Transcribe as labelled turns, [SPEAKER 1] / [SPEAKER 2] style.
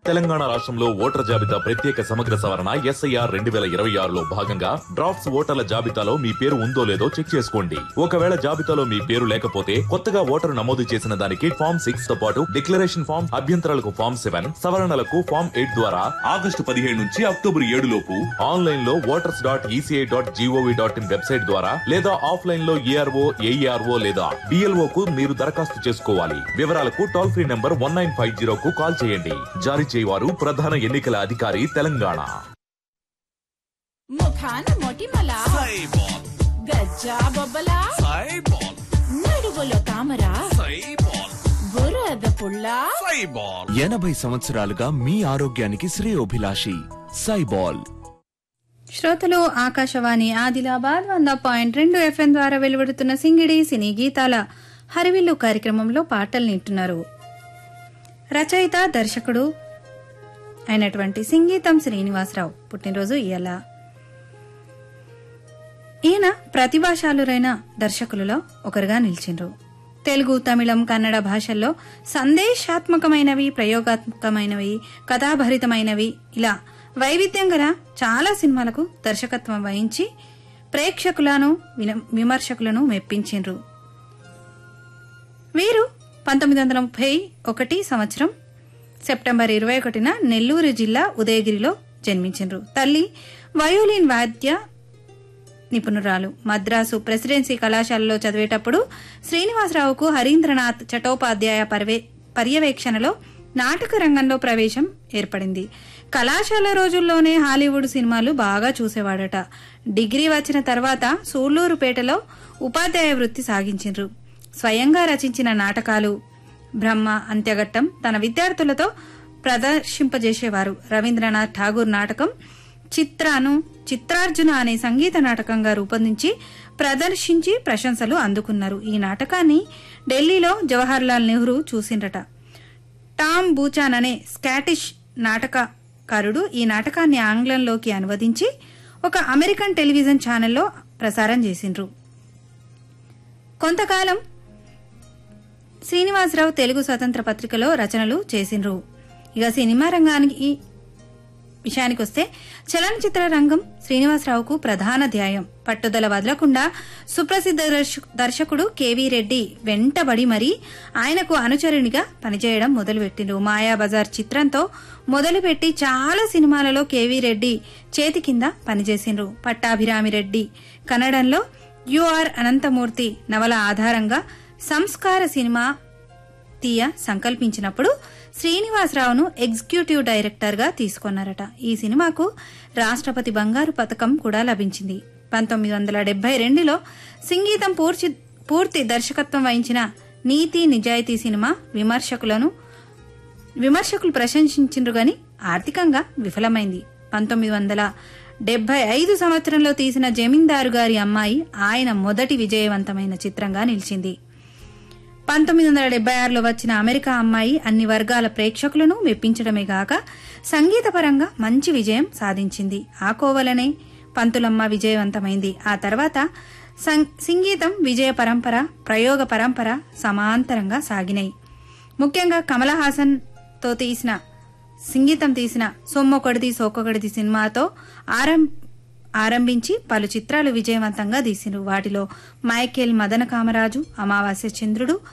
[SPEAKER 1] తెలంగాణ రాష్ట్రంలో ఓటర్ల జాబితా ప్రత్యేక సమగ్ర సవరణ SIR 2026లో భాగంగా డ్రాఫ్ట్స్ ఓటర్ల జాబితాలో మీ పేరు ఉందో లేదో చెక్ చేసుకోండి. ఒకవేళ జాబితాలో మీ పేరు లేకపోతే కొత్తగా ఓటరు నమోదు చేసిన దానికి ఫామ్ 6 తో పాటు డిక్లరేషన్ ఫామ్, అభ్యంతరాలకు ఫామ్ 7, సవరణలకు ఫామ్ 8 ద్వారా ఆగస్టు 17 నుంచి అక్టోబర్ 7 లోపు ఆన్లైన్ లో voters.eci.gov.in వెబ్సైట్ ద్వారా లేదా ఆఫ్లైన్ లో ARO, AERO లేదా BLO కు మీరు దరఖాస్తు చేసుకోవాలి. వివరాలకు టోల్ ఫ్రీ నంబర్ 1950 కు కాల్ చేయండి. జారీ చేయవారు ప్రధాన ఎన్నికల అధికారి తెలంగాణ.
[SPEAKER 2] ముఖాన మొటిమల
[SPEAKER 3] సైబాల్,
[SPEAKER 2] గజ్జా బొబ్బల
[SPEAKER 3] సైబాల్,
[SPEAKER 2] నడువులో తామర
[SPEAKER 3] సైబాల్,
[SPEAKER 2] బురద పుల్ల
[SPEAKER 3] సైబాల్.
[SPEAKER 4] 80 సంవత్సరాలుగా మీ ఆరోగ్యానికి శ్రేయోభిలాషి సైబాల్.
[SPEAKER 5] శ్రోతలు ఆకాశవాణి ఆదిలాబాద్ 100.2 FM ద్వారా వెలువడుతున్న సింగిడి సినీ గీతాల హరివిల్లు కార్యక్రమంలో పాటలు వింటున్నారు. రచయిత, దర్శకుడు అయినటువంటి సింగీతం శ్రీనివాసరావు పుట్టినరోజు ఇయాల. ఈయన ప్రతిభాశాలురైన దర్శకులలో ఒకరుగా నిలిచిండ్రు. తెలుగు, తమిళం, కన్నడ భాషల్లో సందేశాత్మకమైనవి, ప్రయోగాత్మకమైనవి, కథాభరితమైనవి ఇలా వైవిధ్యం గల చాలా సినిమాలకు దర్శకత్వం వహించి ప్రేక్షకులను, విమర్శకులను మెప్పించిండ్రు. వీరు 1931 సంవత్సరం సెప్టెంబర్ 21న నెల్లూరు జిల్లా ఉదయగిరిలో జన్మించిండ్రు. తల్లి వయోలిన్ వాద్య నిపుణురాలు. మద్రాసు ప్రెసిడెన్సీ కళాశాలలో చదివేటప్పుడు శ్రీనివాసరావుకు హరీంద్రనాథ్ చటోపాధ్యాయ పర్యవేక్షణలో నాటక రంగంలో ప్రవేశం ఏర్పడింది. కళాశాల రోజుల్లోనే హాలీవుడ్ సినిమాలు బాగా చూసేవాడట. డిగ్రీ వచ్చిన తర్వాత సూళ్లూరుపేటలో ఉపాధ్యాయ వృత్తి సాగించిండ్రు. స్వయంగా రచించిన నాటకాలు బ్రహ్మ, అంత్యఘట్టం తన విద్యార్థులతో ప్రదర్శింపజేసేవారు. రవీంద్రనాథ్ ఠాగూర్ నాటకం చిత్రార్జున అనే సంగీత నాటకంగా రూపొందించి ప్రదర్శించి ప్రశంసలు అందుకున్నారు. ఈ నాటకాన్ని ఢిల్లీలో జవహర్లాల్ నెహ్రూ చూసిండ్రట. టామ్ బూచాన్ అనే స్కాటిష్ నాటకకారుడు ఈ నాటకాన్ని ఆంగ్లంలోకి అనువదించి ఒక అమెరికన్ టెలివిజన్ ఛానల్లో ప్రసారం చేసిండ్రు. కొంతకాలం శ్రీనివాసరావు తెలుగు స్వతంత్ర పత్రికలో రచనలు చేసిండ్రు. ఇక సినిమా రంగానికి విషయానికొస్తే చలనచిత్ర రంగం శ్రీనివాసరావుకు ప్రధాన ధ్యేయం. పట్టుదల వదలకుండా సుప్రసిద్ధ దర్శకుడు KV రెడ్డి వెంటబడి మరీ ఆయనకు అనుచరునిగా పనిచేయడం మొదలుపెట్టిండ్రు. మాయాబజార్ చిత్రంతో మొదలుపెట్టి చాలా సినిమాలలో KV రెడ్డి చేతి కింద పనిచేసిండ్రు. పట్టాభిరామి రెడ్డి కన్నడంలో UR అనంతమూర్తి నవల ఆధారంగా సంస్కార సినిమా తీయ సంకల్పించినప్పుడు శ్రీనివాసరావును ఎగ్జిక్యూటివ్ డైరెక్టర్ గా తీసుకున్నారట. ఈ సినిమాకు రాష్ట్రపతి బంగారు పతకం కూడా లభించింది. 1972లో సంగీతం పూర్తి దర్శకత్వం వహించిన నీతి నిజాయితీ సినిమా విమర్శకులు ప్రశంసించిండ్రు గాని ఆర్థికంగా విఫలమైంది. 1975 సంవత్సరంలో తీసిన జమీందారు గారి అమ్మాయి ఆయన మొదటి విజయవంతమైన చిత్రంగా నిలిచింది. 1976లో వచ్చిన అమెరికా అమ్మాయి అన్ని వర్గాల ప్రేక్షకులను మెప్పించడమే గాక సంగీతపరంగా మంచి విజయం సాధించింది. ఆ కోవలనే పంతులమ్మ విజయవంతమైంది. ఆ తర్వాత సంగీతం విజయ పరంపర, ప్రయోగ పరంపర సమాంతరంగా సాగినాయి. ముఖ్యంగా కమల్ హాసన్ తో సంగీతం తీసిన సొమ్మొకడిది సోకొకడిది సినిమాతో ఆరంభించి పలు చిత్రాలు విజయవంతంగా తీసిండ్రు. వాటిలో మైకేల్, మదన కామరాజు, అమావాస్య చంద్రుడు,